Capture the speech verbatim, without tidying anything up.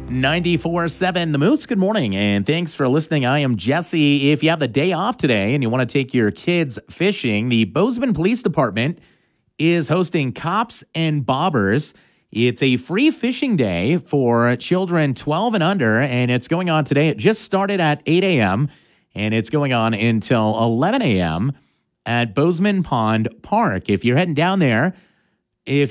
ninety-four seven The Moose, good morning, and thanks for listening. I am Jesse. If you have the day off today and you want to take your kids fishing, the Bozeman Police Department is hosting Cops and Bobbers. It's a free fishing day for children twelve and under, and it's going on today. It just started at eight a.m., and it's going on until eleven a.m. at Bozeman Pond Park. If you're heading down there, if